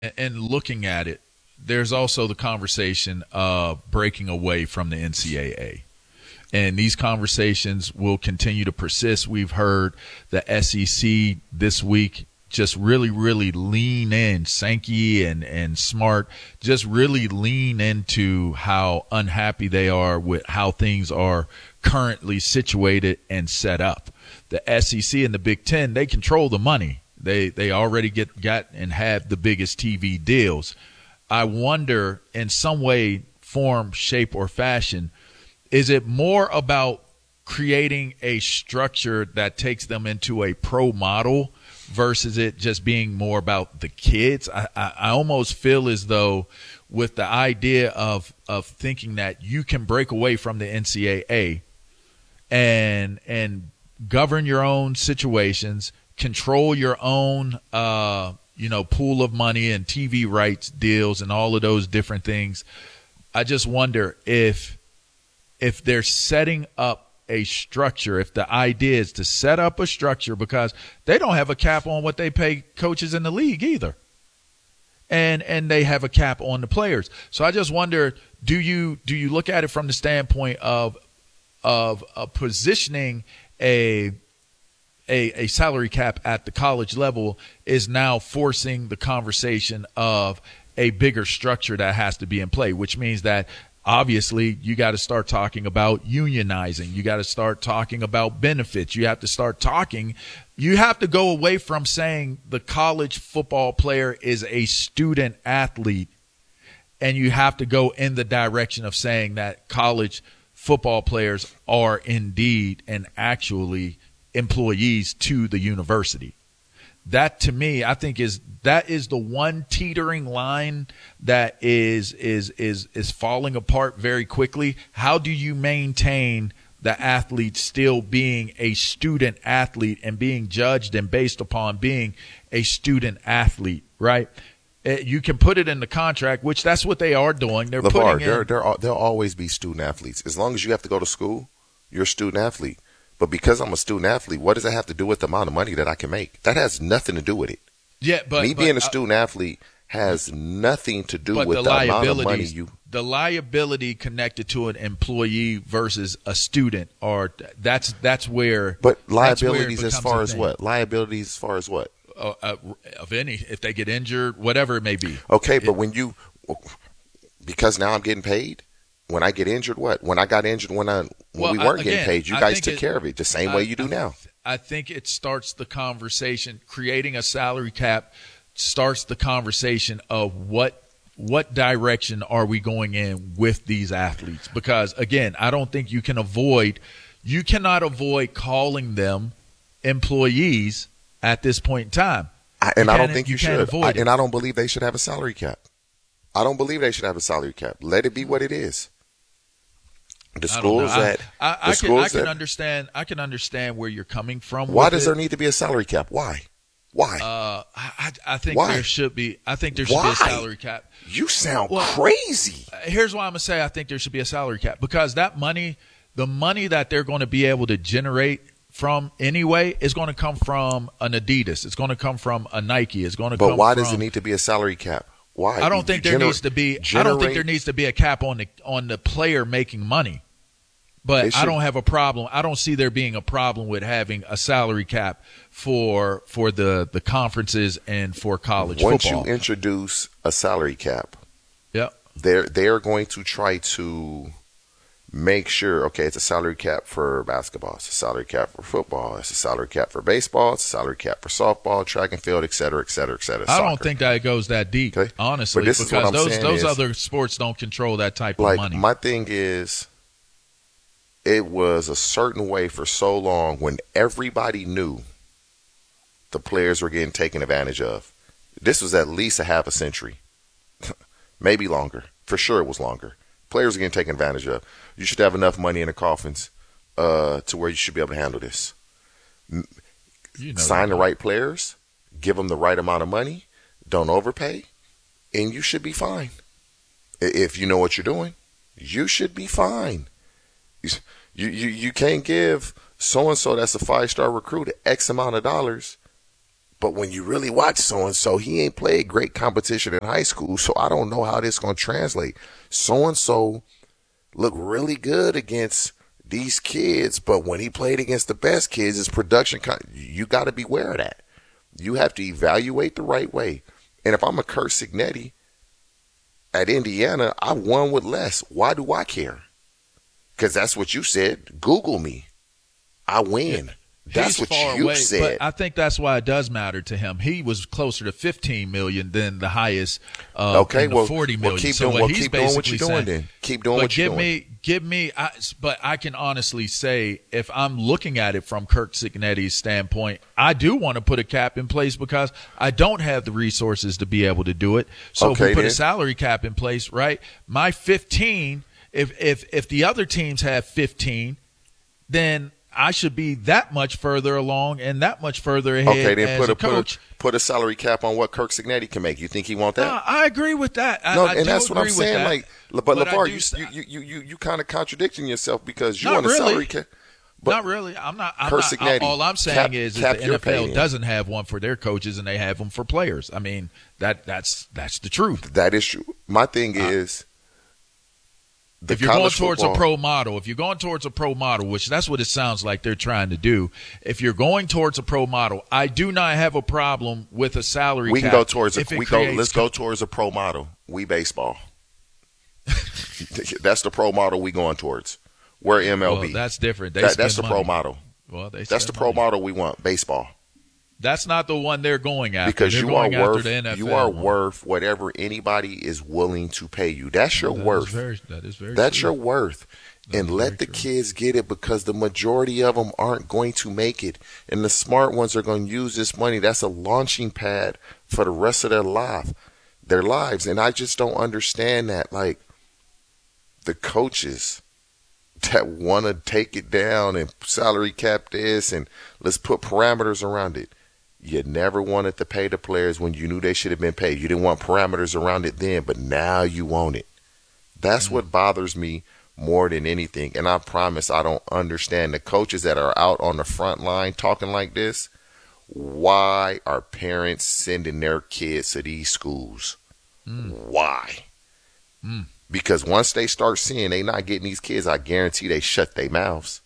And looking at it, there's also the conversation of breaking away from the NCAA. And these conversations will continue to persist. We've heard the SEC this week just really lean in, Sankey and Smart, just really lean into how unhappy they are with how things are currently situated and set up. The SEC and the Big Ten, they control the money. They already got and have the biggest TV deals. I wonder, in some way, form, shape, or fashion, is it more about creating a structure that takes them into a pro model versus it just being more about the kids? I almost feel as though with the idea of thinking that you can break away from the NCAA and govern your own situations, control your own pool of money and TV rights deals and all of those different things. I just wonder if they're setting up a structure, if the idea is to set up a structure, because they don't have a cap on what they pay coaches in the league either. And they have a cap on the players. So I just wonder, do you look at it from the standpoint of positioning a salary cap at the college level is now forcing the conversation of a bigger structure that has to be in play, which means that obviously you got to start talking about unionizing. You got to start talking about benefits. You have to go away from saying the college football player is a student athlete, and you have to go in the direction of saying that college football players are indeed and actually employees to the university. That, to me, I think is the one teetering line that is falling apart very quickly. How do you maintain the athlete still being a student athlete and being judged and based upon being a student athlete, right? You can put it in the contract, which that's what they are doing. They're LeVar, putting in. they'll always be student athletes. As long as you have to go to school, you're a student athlete. But because I'm a student athlete, what does it have to do with the amount of money that I can make? That has nothing to do with it. Yeah, but me being a student athlete has nothing to do with the amount of money you. The liability connected to an employee versus a student, or that's where. But liabilities as far as what? Liabilities as far as what? Of any, if they get injured, whatever it may be. Okay, but because now I'm getting paid. When I get injured, what? When I got injured, when we weren't getting paid, you guys took care of it the same way you do now. I think it starts the conversation. Creating a salary cap starts the conversation of what direction are we going in with these athletes? Because again, I don't think you cannot avoid calling them employees at this point in time. I don't think you should. And I don't believe they should have a salary cap. I don't believe they should have a salary cap. Let it be what it is. The schools I can understand where you're coming from. Why does there need to be a salary cap? Why? I think there should be. I think there should be a salary cap. You sound crazy. Here's why I'm gonna say I think there should be a salary cap, because that money, the money that they're going to be able to generate from anyway, is going to come from an Adidas. It's going to come from a Nike. It's going to. But why does it need to be a salary cap? Why? I don't think there needs to be. I don't think there needs to be a cap on the player making money. But I don't have a problem. I don't see there being a problem with having a salary cap for the conferences and for college football. Football. Once you introduce a salary cap, yep, they're going to try to make sure, okay, it's a salary cap for basketball, it's a salary cap for football, it's a salary cap for baseball, it's a salary cap for softball, track and field, et cetera, et cetera, et cetera. I don't think that it goes that deep, okay? Honestly, because those other sports don't control that type of money. My thing is, it was a certain way for so long when everybody knew the players were getting taken advantage of. This was at least a half a century, maybe longer. For sure it was longer. Players are getting taken advantage of. You should have enough money in the coffins to where you should be able to handle this. Sign the right players, give them the right amount of money, don't overpay, and you should be fine. If you know what you're doing, you should be fine. You can't give so-and-so that's a 5-star recruit X amount of dollars But when you really watch so-and-so, he ain't played great competition in high school, so I don't know how this going to translate. So-and-so looked really good against these kids, but when he played against the best kids, his production, you got to be aware of that. You have to evaluate the right way. And if I'm a Curt Cignetti at Indiana, I won with less. Why do I care? Because that's what you said. Google me. I win. Yeah. That's He's what far you away, said. But I think that's why it does matter to him. He was closer to 15 million than the highest okay, the well, 40 million. Well, keep so doing, what he's keep doing what you're doing saying, then. Keep doing what you're doing. But I can honestly say, if I'm looking at it from Curt Cignetti's standpoint, I do want to put a cap in place because I don't have the resources to be able to do it. So if we put a salary cap in place, right? My 15, if the other teams have 15, then I should be that much further along and that much further ahead. Okay, then as a coach. Put a salary cap on what Curt Cignetti can make. You think he want that? I agree with that. And that's what I'm saying. Like, but LeVar, you kind of contradicting yourself because you want a salary cap. Not really. I'm not. All I'm saying is the NFL doesn't have one for their coaches and they have them for players. I mean, that's the truth. That is true. My thing is, if you're going towards a pro model, which that's what it sounds like they're trying to do. If you're going towards a pro model, I do not have a problem with a salary cap. We can go towards let's go towards a pro model. We baseball. That's the pro model we going towards. We're MLB. Well, that's different. That's the pro model. Well, that's the pro model we want. Baseball. That's not the one they're going after. Because you are worth whatever anybody is willing to pay you. That's your worth. That is very That's true. your worth. And let the kids get it because the majority of them aren't going to make it. And the smart ones are going to use this money. That's a launching pad for the rest of their lives. And I just don't understand that. Like, the coaches that want to take it down and salary cap this and let's put parameters around it. You never wanted to pay the players when you knew they should have been paid. You didn't want parameters around it then, but now you want it. That's what bothers me more than anything. And I promise I don't understand the coaches that are out on the front line talking like this. Why are parents sending their kids to these schools? Why? Because once they start seeing they not getting these kids, I guarantee they shut their mouths.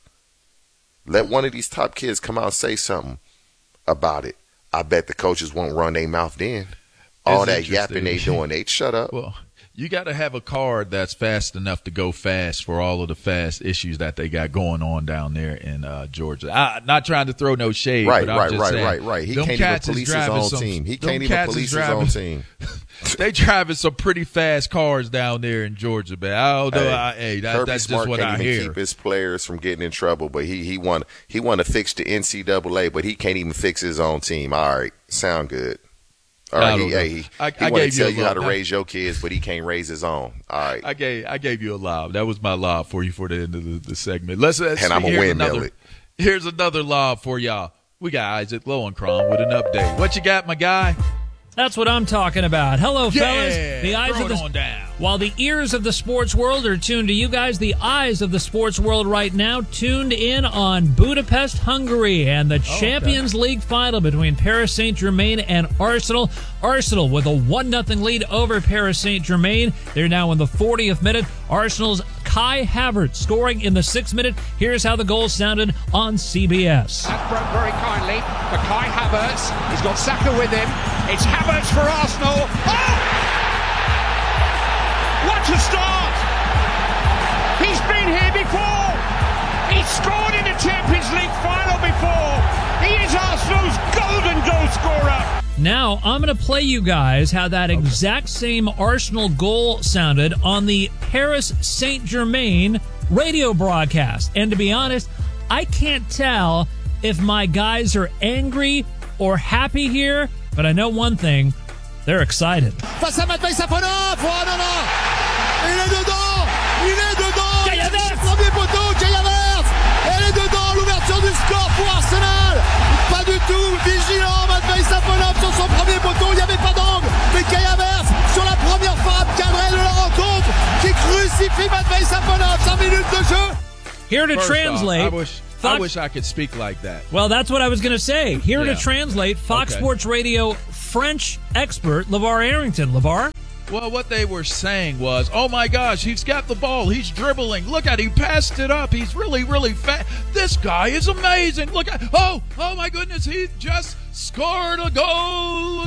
Let one of these top kids come out and say something about it. I bet the coaches won't run their mouth then. All that yapping they doing, they'd shut up. Well, you got to have a card that's fast enough to go fast for all of the fast issues that they got going on down there in Georgia. I'm not trying to throw no shade, but I'm just saying. He can't even police his own team. He can't even police his own team. They driving some pretty fast cars down there in Georgia, man. I don't know. That's just what I hear. Kirby Smart can't even keep his players from getting in trouble, but he want to fix the NCAA, but he can't even fix his own team. All right, sound good. All right, he want to tell you how to raise your kids, but he can't raise his own. All right. I gave you a lob. That was my lob for you for the end of the segment. And I'm going to windmill it. Here's another lob for y'all. We got Isaac Lowenkron with an update. What you got, my guy? That's what I'm talking about. Hello, fellas. The eyes of the down. While the ears of the sports world are tuned to you guys, the eyes of the sports world right now tuned in on Budapest, Hungary, and the Champions League final between Paris Saint-Germain and Arsenal. Arsenal with a 1-0 lead over Paris Saint-Germain. They're now in the 40th minute. Arsenal's Kai Havertz scoring in the 6th minute. Here's how the goal sounded on CBS. That broke very kindly for Kai Havertz. He's got Saka with him. It's Havertz for Arsenal. Oh! What a start! He's been here before. He's scored in the Champions League final before. He is Arsenal's golden goal scorer. Now, I'm going to play you guys how that exact same Arsenal goal sounded on the Paris Saint-Germain radio broadcast. And to be honest, I can't tell if my guys are angry or happy here, but I know one thing. They're excited. Face à Matvei Safonov. Oh non, non. Il est dedans. Il est dedans. Kai Havertz. Premier poteau, Kai Havertz. Elle est dedans. L'ouverture du score pour Arsenal. Pas du tout vigilant. Matvei Safonov sur son premier poteau. Il n'y avait pas d'angle. Mais Kai Havertz sur la première frappe cadrée de la rencontre qui crucifie Matvei Safonov. 5 minutes de jeu. Here to translate. I wish I could speak like that. Well, that's what I was going to say. Here to Yeah. translate, Fox Okay. Sports Radio French expert LeVar Arrington. LeVar? Well, what they were saying was, oh my gosh, he's got the ball. He's dribbling. Look at it. He passed it up. He's really, really fast. This guy is amazing. Look at, oh my goodness. He just scored a goal.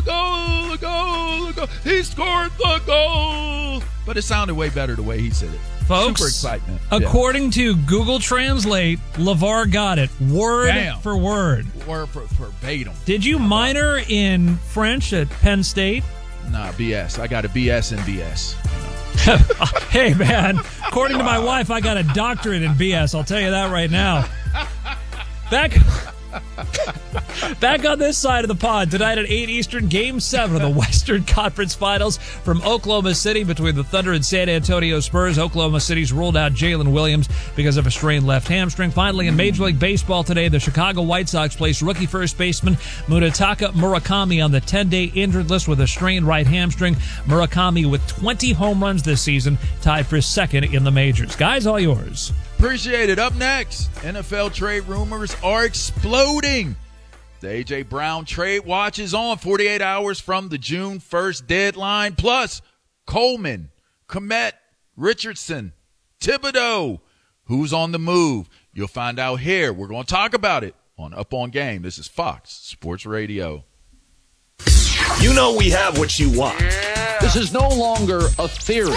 He scored the goal. But it sounded way better the way he said it. Folks, Super excitement. According to Google Translate, LeVar got it word for word. Word for verbatim. Did you minor in French at Penn State? Nah, BS. I got a BS in BS. Hey, man, according to my wife, I got a doctorate in BS. I'll tell you that right now. Back on this side of the pod, tonight at 8 Eastern, Game 7 of the Western Conference Finals from Oklahoma City between the Thunder and San Antonio Spurs. Oklahoma City's ruled out Jalen Williams because of a strained left hamstring. Finally, in Major League Baseball today, the Chicago White Sox placed rookie first baseman Munetaka Murakami on the 10-day injured list with a strained right hamstring. Murakami with 20 home runs this season, tied for second in the majors. Guys, all yours. Appreciate it. Up next, NFL trade rumors are exploding. The A.J. Brown trade watch is on 48 hours from the June 1st deadline. Plus, Coleman, Kmet, Richardson, Thibodeau. Who's on the move? You'll find out here. We're going to talk about it on Up On Game. This is Fox Sports Radio. You know we have what you want. This is no longer a theory.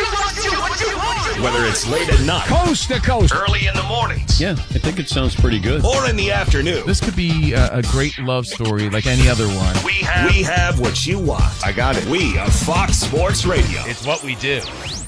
Whether it's late at night, Coast to coast. early in the mornings, Yeah, I think it sounds pretty good. or in the afternoon, This could be a great love story like any other one. we have what you want. I got it. We are Fox Sports Radio. It's what we do.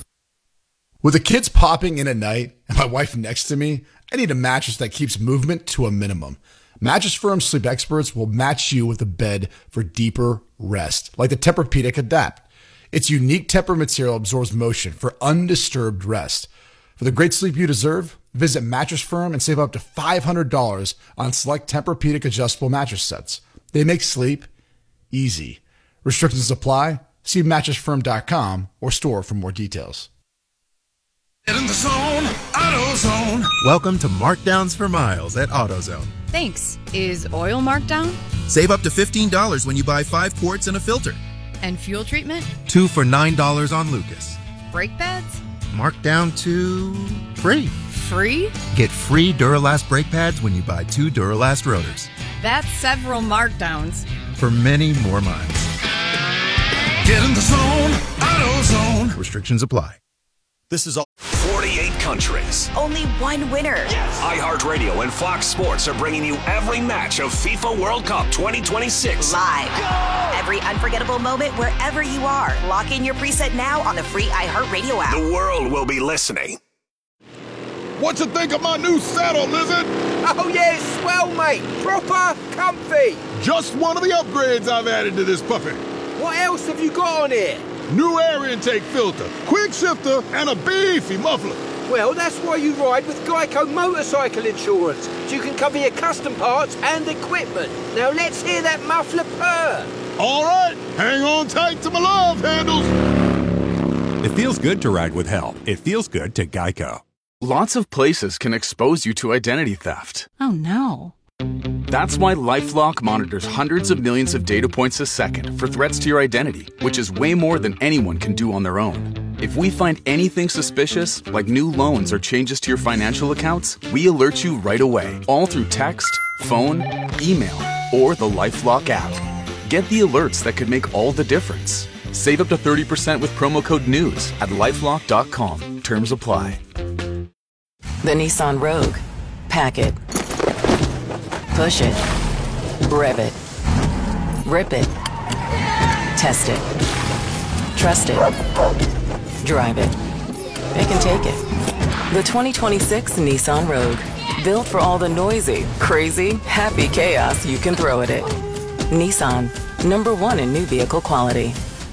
With the kids popping in at night and my wife next to me, I need a mattress that keeps movement to a minimum. Mattress Firm sleep experts will match you with a bed for deeper rest, like the Tempur-Pedic Adapt. Its unique Tempur material absorbs motion for undisturbed rest. For the great sleep you deserve, visit Mattress Firm and save up to $500 on select Tempur-Pedic adjustable mattress sets. They make sleep easy. Restrictions apply. See mattressfirm.com or store for more details. Get in the zone, AutoZone. Welcome to Markdowns for Miles at AutoZone. Thanks. Is oil marked down? Save up to $15 when you buy 5 quarts and a filter. And fuel treatment? 2 for $9 on Lucas. Brake pads? Marked down to free. Free? Get free Duralast brake pads when you buy 2 Duralast rotors. That's several markdowns. For many more miles. Get in the zone, AutoZone. Restrictions apply. This is all 48 countries. Only one winner. iHeartRadio and Fox Sports are bringing you every match of FIFA World Cup 2026. Live. Every unforgettable moment wherever you are. Lock in your preset now on the free iHeartRadio app. The world will be listening. What you think of my new saddle, Lizard? Oh yeah, it's swell, mate. Proper comfy. Just one of the upgrades I've added to this puppy. What else have you got on here? New air intake filter, quick shifter, and a beefy muffler. Well, that's why you ride with Geico Motorcycle Insurance. So you can cover your custom parts and equipment. Now let's hear that muffler purr. All right, hang on tight to my love handles. It feels good to ride with help. It feels good to Geico. Lots of places can expose you to identity theft. Oh no. That's why LifeLock monitors hundreds of millions of data points a second for threats to your identity, which is way more than anyone can do on their own. If we find anything suspicious, like new loans or changes to your financial accounts, we alert you right away, all through text, phone, email, or the LifeLock app. Get the alerts that could make all the difference. Save up to 30% with promo code NEWS at LifeLock.com. Terms apply. The Nissan Rogue. Pack it. Push it. Rev it. Rip it. Test it. Trust it. Drive it. It can take it. The 2026 Nissan Rogue. Built for all the noisy, crazy, happy chaos you can throw at it. Nissan. #1 in new vehicle quality.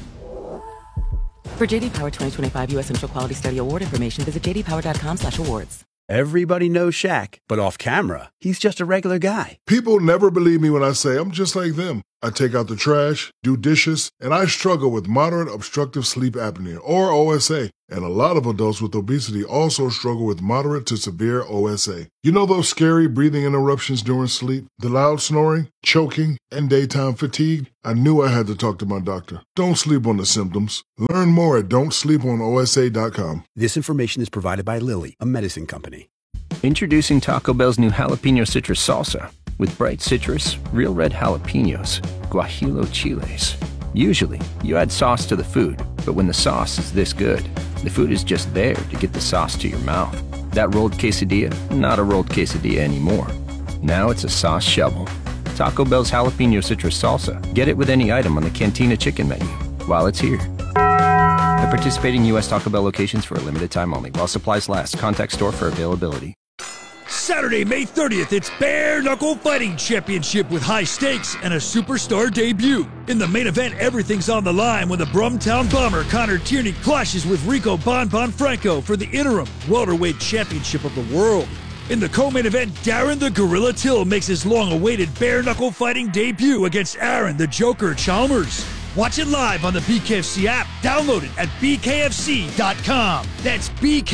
For JD Power 2025 U.S. Central Quality Study Award information, visit jdpower.com/awards. Everybody knows Shaq, but off camera, he's just a regular guy. People never believe me when I say I'm just like them. I take out the trash, do dishes, and I struggle with moderate obstructive sleep apnea, or OSA. And a lot of adults with obesity also struggle with moderate to severe OSA. You know those scary breathing interruptions during sleep, the loud snoring, choking, and daytime fatigue? I knew I had to talk to my doctor. Don't sleep on the symptoms. Learn more at don'tsleeponosa.com. This information is provided by Lilly, a medicine company. Introducing Taco Bell's new Jalapeno Citrus Salsa. With bright citrus, real red jalapenos, guajillo chiles. Usually, you add sauce to the food, but when the sauce is this good, the food is just there to get the sauce to your mouth. That rolled quesadilla, not a rolled quesadilla anymore. Now it's a sauce shovel. Taco Bell's Jalapeno Citrus Salsa. Get it with any item on the Cantina Chicken menu while it's here. At participating U.S. Taco Bell locations for a limited time only. While supplies last. Contact store for availability. Saturday, May 30th, it's Bare Knuckle Fighting Championship with high stakes and a superstar debut. In the main event, everything's on the line when the Brumtown Bomber Connor Tierney clashes with Rico Bon Franco for the interim welterweight championship of the world. In the co-main event, Darren the Gorilla Till makes his long-awaited Bare Knuckle Fighting debut against Aaron the Joker Chalmers. Watch it live on the BKFC app. Download it at bkfc.com. That's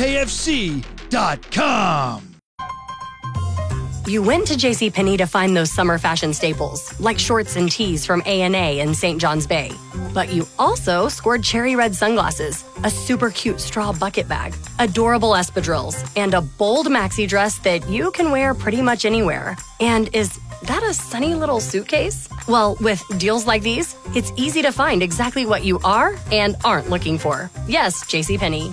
bkfc.com. You went to JCPenney to find those summer fashion staples, like shorts and tees from A&A in St. John's Bay. But you also scored cherry red sunglasses, a super cute straw bucket bag, adorable espadrilles, and a bold maxi dress that you can wear pretty much anywhere. And is that a sunny little suitcase? Well, with deals like these, it's easy to find exactly what you are and aren't looking for. Yes, JCPenney.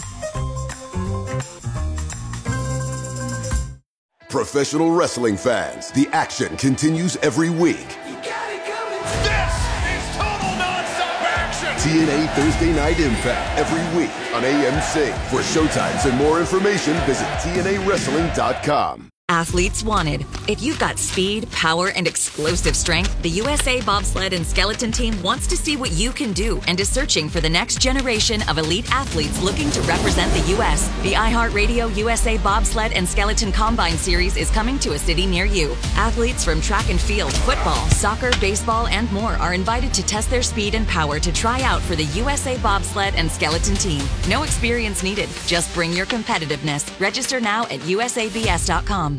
Professional wrestling fans, the action continues every week. This is total nonstop action. TNA Thursday Night Impact every week on AMC. For showtimes and more information, visit TNAWrestling.com. Athletes wanted. If you've got speed, power, and explosive strength, the USA Bobsled and Skeleton Team wants to see what you can do and is searching for the next generation of elite athletes looking to represent the U.S. The iHeartRadio USA Bobsled and Skeleton Combine Series is coming to a city near you. Athletes from track and field, football, soccer, baseball, and more are invited to test their speed and power to try out for the USA Bobsled and Skeleton Team. No experience needed. Just bring your competitiveness. Register now at usabs.com.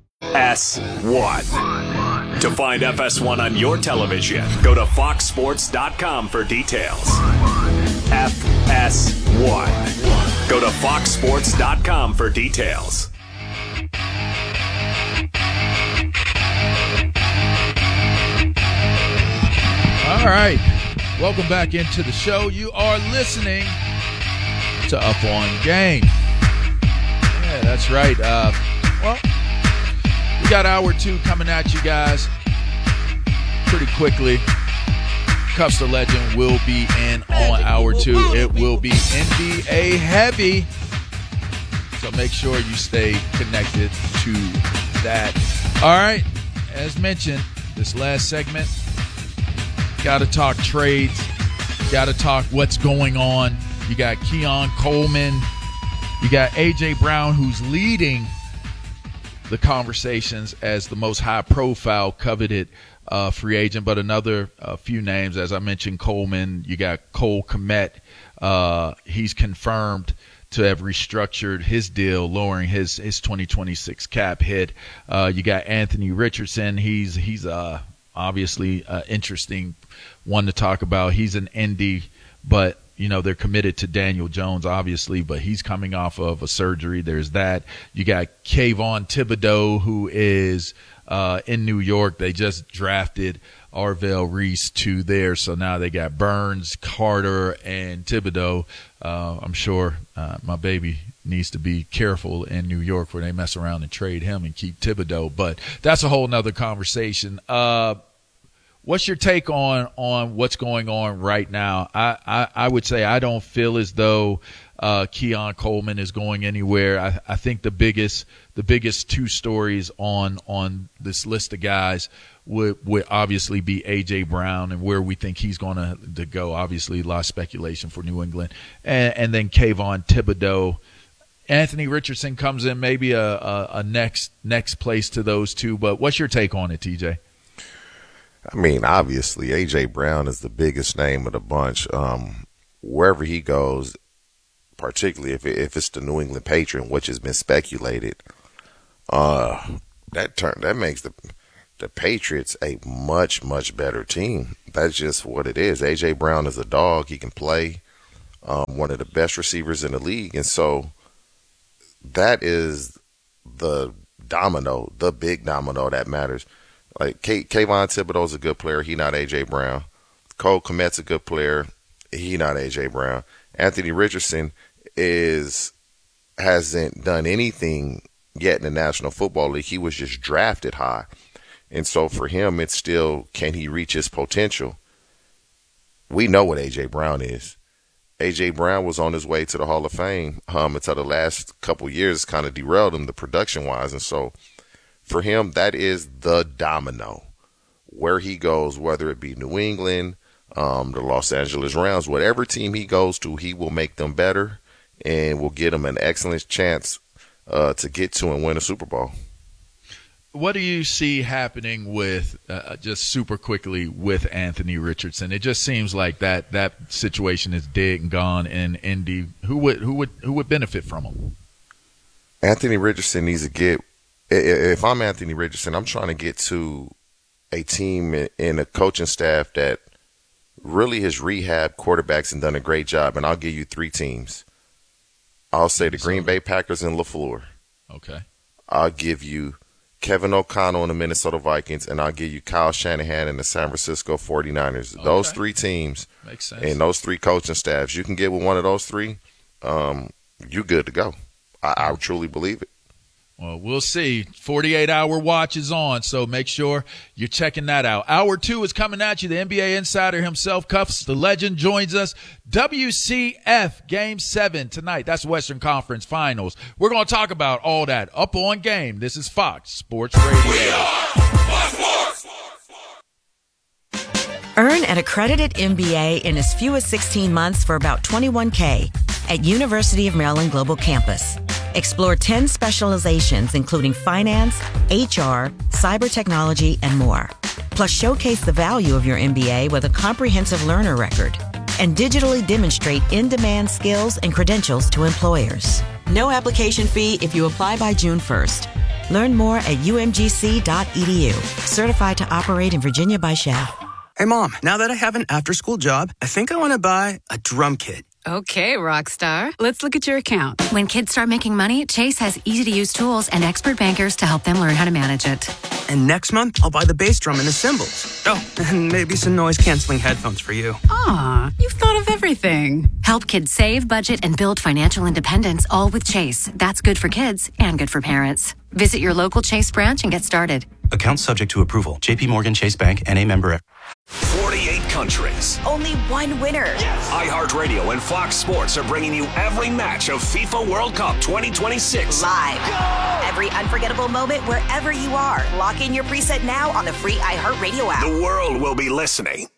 S1. To find FS1 on your television, go to foxsports.com for details. FS1. Go to foxsports.com for details. All right. Welcome back into the show. You are listening to Up On Game. Yeah, that's right. Well, we got hour two coming at you guys pretty quickly. Cuffs the Legend will be in on hour two. It will be NBA heavy. So make sure you stay connected to that. All right. As mentioned, this last segment, got to talk trades. Got to talk what's going on. You got Keon Coleman. You got A.J. Brown, who's leading the conversations as the most high-profile, coveted free agent. But another few names, as I mentioned, Coleman. You got Cole Kmet. He's confirmed to have restructured his deal, lowering his 2026 cap hit. You got Anthony Richardson. He's obviously an interesting one to talk about. He's an indie, but you know, they're committed to Daniel Jones, obviously, but he's coming off of a surgery. There's that. You got Kayvon Thibodeau, who is in New York. They just drafted Arvell Reese to there. So now they got Burns, Carter, and Thibodeau. I'm sure my baby needs to be careful in New York where they mess around and trade him and keep Thibodeau. But that's a whole nother conversation. What's your take on what's going on right now? I would say I don't feel as though Keon Coleman is going anywhere. I think the biggest two stories on this list of guys would obviously be A.J. Brown and where we think he's going to go. Obviously, a lot of speculation for New England. And then Kayvon Thibodeau. Anthony Richardson comes in maybe a next place to those two. But what's your take on it, TJ? I mean, obviously, A.J. Brown is the biggest name of the bunch. Wherever he goes, particularly if it's the New England Patriot, which has been speculated, that makes the Patriots a much, much better team. That's just what it is. A.J. Brown is a dog. He can play, one of the best receivers in the league. And so that is the domino, the big domino that matters. Like Kayvon Thibodeau's a good player. He not A.J. Brown. Cole Kmet's a good player. He not A.J. Brown. Anthony Richardson hasn't done anything yet in the National Football League. He was just drafted high. And so for him, it's still, can he reach his potential? We know what A.J. Brown is. A.J. Brown was on his way to the Hall of Fame until the last couple years kind of derailed him, the production-wise. And so for him, that is the domino. Where he goes, whether it be New England, the Los Angeles Rams, whatever team he goes to, he will make them better and will get them an excellent chance to get to and win a Super Bowl. What do you see happening with just super quickly with Anthony Richardson? It just seems like that situation is dead and gone in Indy. Who would benefit from him? Anthony Richardson needs to get. If I'm Anthony Richardson, I'm trying to get to a team and a coaching staff that really has rehabbed quarterbacks and done a great job. And I'll give you 3 teams. I'll say the Green Bay Packers and LaFleur. Okay. I'll give you Kevin O'Connell and the Minnesota Vikings, and I'll give you Kyle Shanahan and the San Francisco 49ers. Okay. Those 3 teams. Makes sense. And those 3 coaching staffs. You can get with one of those 3, you're good to go. I truly believe it. Well, we'll see. 48-hour watch is on, so make sure you're checking that out. Hour 2 is coming at you. The NBA insider himself, Cuffs, the legend, joins us. WCF Game 7 tonight. That's Western Conference Finals. We're going to talk about all that up on Game. This is Fox Sports Radio. We are Fox Sports. Earn an accredited MBA in as few as 16 months for about $21K at University of Maryland Global Campus. Explore 10 specializations, including finance, HR, cyber technology, and more. Plus, showcase the value of your MBA with a comprehensive learner record and digitally demonstrate in-demand skills and credentials to employers. No application fee if you apply by June 1st. Learn more at umgc.edu. Certified to operate in Virginia by Shell. Hey, Mom, now that I have an after-school job, I think I want to buy a drum kit. Okay, Rockstar. Let's look at your account. When kids start making money, Chase has easy-to-use tools and expert bankers to help them learn how to manage it. And next month, I'll buy the bass drum and the cymbals. Oh, and maybe some noise-canceling headphones for you. Aw, you've thought of everything. Help kids save, budget, and build financial independence, all with Chase. That's good for kids and good for parents. Visit your local Chase branch and get started. Account subject to approval. J.P. Morgan Chase Bank, N.A. member. 48 countries. Only one winner. Yes. iHeartRadio and Fox Sports are bringing you every match of FIFA World Cup 2026. Live. Go! Every unforgettable moment wherever you are. Lock in your preset now on the free iHeartRadio app. The world will be listening.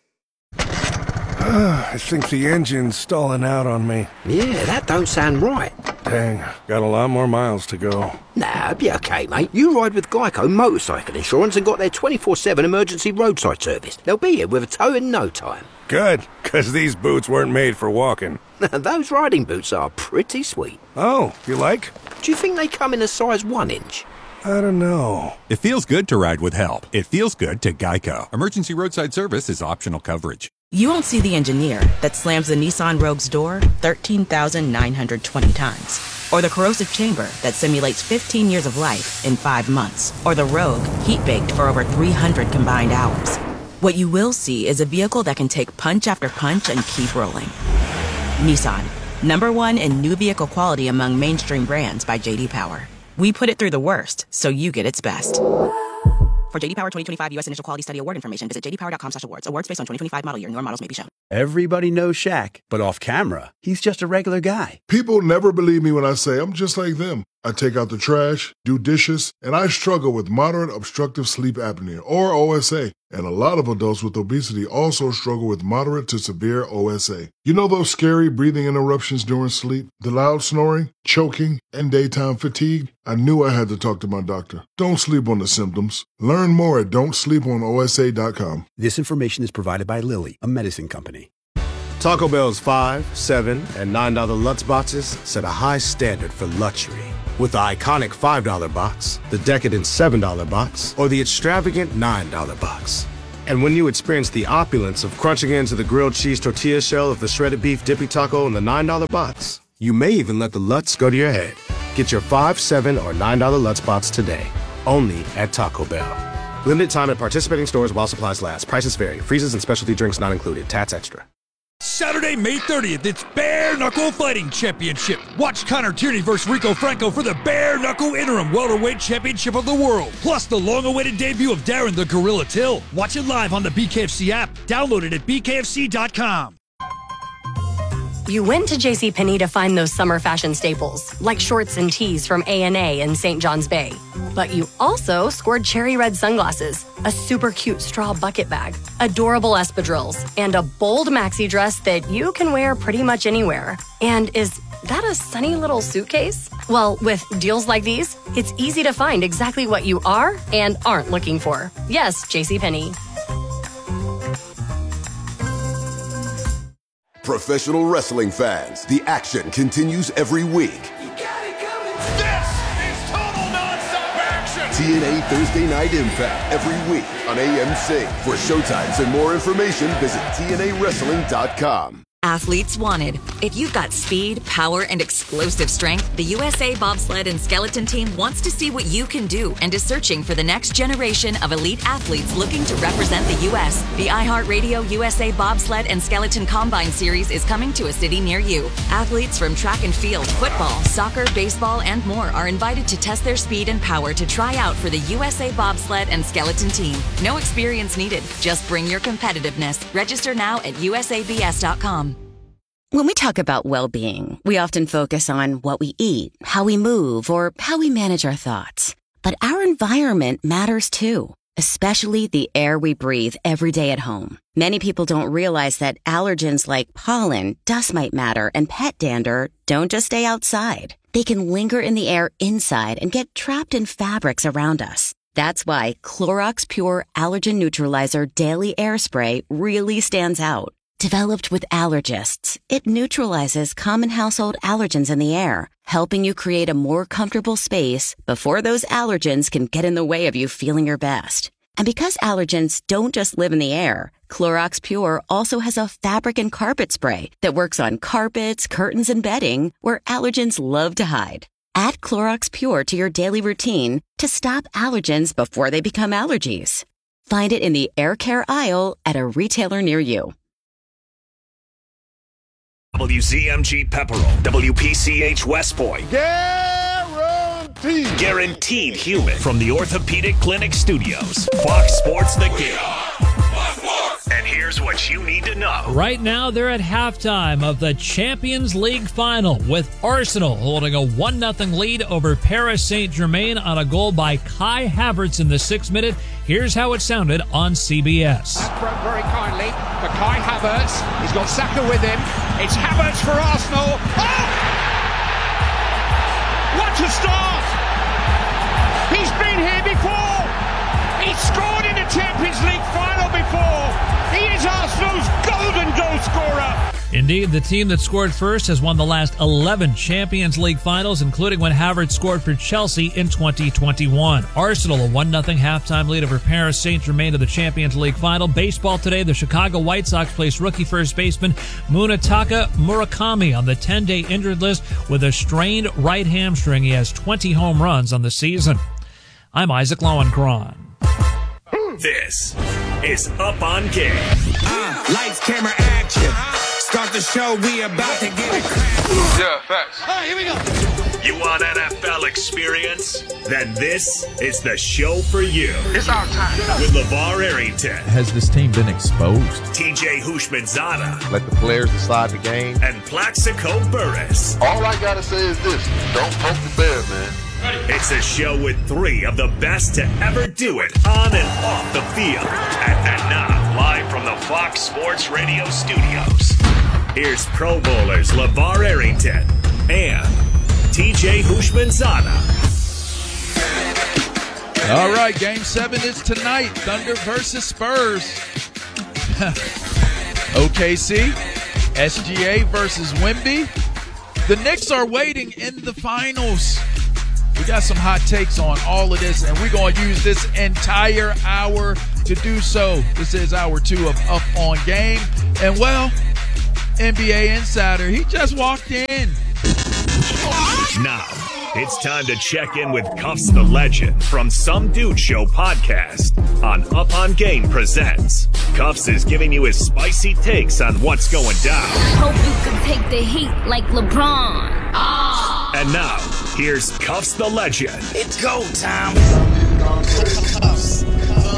I think the engine's stalling out on me. Yeah, that don't sound right. Dang, got a lot more miles to go. Nah, it'll be okay, mate. You ride with Geico Motorcycle Insurance and got their 24/7 emergency roadside service. They'll be here with a tow in no time. Good, because these boots weren't made for walking. Those riding boots are pretty sweet. Oh, you like? Do you think they come in a size 1 inch? I don't know. It feels good to ride with help. It feels good to Geico. Emergency roadside service is optional coverage. You won't see the engineer that slams the Nissan Rogue's door 13,920 times. Or the corrosive chamber that simulates 15 years of life in 5 months. Or the Rogue heat-baked for over 300 combined hours. What you will see is a vehicle that can take punch after punch and keep rolling. Nissan, #1 in new vehicle quality among mainstream brands by J.D. Power. We put it through the worst, so you get its best. For J.D. Power 2025 U.S. Initial Quality Study Award information, visit jdpower.com/awards. Awards based on 2025 model year. Newer models may be shown. Everybody knows Shaq, but off camera, he's just a regular guy. People never believe me when I say I'm just like them. I take out the trash, do dishes, and I struggle with moderate obstructive sleep apnea, or OSA. And a lot of adults with obesity also struggle with moderate to severe OSA. You know those scary breathing interruptions during sleep, the loud snoring, choking, and daytime fatigue? I knew I had to talk to my doctor. Don't sleep on the symptoms. Learn more at don'tsleeponosa.com. This information is provided by Lilly, a medicine company. Taco Bell's $5, $7, and $9 Lutz boxes set a high standard for luxury. With the iconic $5 box, the decadent $7 box, or the extravagant $9 box. And when you experience the opulence of crunching into the grilled cheese tortilla shell of the shredded beef dippy taco in the $9 box, you may even let the Lutz go to your head. Get your $5, $7, or $9 Lutz box today, only at Taco Bell. Limited time at participating stores while supplies last. Prices vary. Freezes and specialty drinks not included. Tats extra. Saturday, May 30th, it's Bare Knuckle Fighting Championship. Watch Connor Tierney versus Rico Franco for the Bare Knuckle Interim Welterweight Championship of the World. Plus the long-awaited debut of Darren the Gorilla Till. Watch it live on the BKFC app. Download it at bkfc.com. You went to JCPenney to find those summer fashion staples, like shorts and tees from A&A in St. John's Bay. But you also scored cherry red sunglasses, a super cute straw bucket bag, adorable espadrilles, and a bold maxi dress that you can wear pretty much anywhere. And is that a sunny little suitcase? Well, with deals like these, it's easy to find exactly what you are and aren't looking for. Yes, JCPenney. Professional wrestling fans, the action continues every week. This is total nonstop action. TNA Thursday Night Impact every week on AMC. For showtimes and more information, visit TNAWrestling.com. Athletes wanted. If you've got speed, power, and explosive strength, the USA Bobsled and Skeleton Team wants to see what you can do and is searching for the next generation of elite athletes looking to represent the U.S. The iHeartRadio USA Bobsled and Skeleton Combine Series is coming to a city near you. Athletes from track and field, football, soccer, baseball, and more are invited to test their speed and power to try out for the USA Bobsled and Skeleton Team. No experience needed. Just bring your competitiveness. Register now at usabs.com. When we talk about well-being, we often focus on what we eat, how we move, or how we manage our thoughts. But our environment matters too, especially the air we breathe every day at home. Many people don't realize that allergens like pollen, dust mite matter, and pet dander don't just stay outside. They can linger in the air inside and get trapped in fabrics around us. That's why Clorox Pure Allergen Neutralizer Daily Air Spray really stands out. Developed with allergists, it neutralizes common household allergens in the air, helping you create a more comfortable space before those allergens can get in the way of you feeling your best. And because allergens don't just live in the air, Clorox Pure also has a fabric and carpet spray that works on carpets, curtains, and bedding where allergens love to hide. Add Clorox Pure to your daily routine to stop allergens before they become allergies. Find it in the air care aisle at a retailer near you. WZMG Pepperell, WPCH West Point. Guaranteed human from the Orthopedic Clinic Studios. Fox Sports The Game. And here's what you need to know. Right now, they're at halftime of the Champions League final with Arsenal holding a 1-0 lead over Paris Saint-Germain on a goal by Kai Havertz in the 6th minute. Here's how it sounded on CBS. That's broke very kindly for Kai Havertz. He's got Saka with him. It's Havertz for Arsenal. Oh! What a start! He's been here before. He scored in the Champions League final before. He is Arsenal's golden goal scorer. Indeed, the team that scored first has won the last 11 Champions League finals, including when Havertz scored for Chelsea in 2021. Arsenal, a 1-0 halftime lead over Paris Saint-Germain to the Champions League final. Baseball today, the Chicago White Sox placed rookie first baseman Munetaka Murakami on the 10-day injured list with a strained right hamstring. He has 20 home runs on the season. I'm Isaac Lowenkron. This is Up on Game. Lights, camera, action. Start the show, we about to get it cracking. Yeah, facts. All right, here we go. You want NFL experience? Then this is the show for you. It's our time. With LeVar Arrington. Has this team been exposed? TJ Houshmandzadeh. Let the players decide the game. And Plaxico Burress. All I gotta say is this: don't poke the bear, man. It's a show with 3 of the best to ever do it on and off the field. And now, live from the Fox Sports Radio studios, here's Pro Bowlers LeVar Arrington and TJ Houshmandzadeh. All right, Game 7 is tonight. Thunder versus Spurs. OKC, SGA versus Wemby. The Knicks are waiting in the finals. We got some hot takes on all of this, and we're going to use this entire hour to do so. This is hour 2 of Up On Game. And, well, NBA Insider, he just walked in. Now, it's time to check in with Cuffs the Legend from Some Dude Show podcast on Up On Game Presents. Cuffs is giving you his spicy takes on what's going down. Hope you can take the heat like LeBron. And now, here's Cuffs the Legend. It's go time.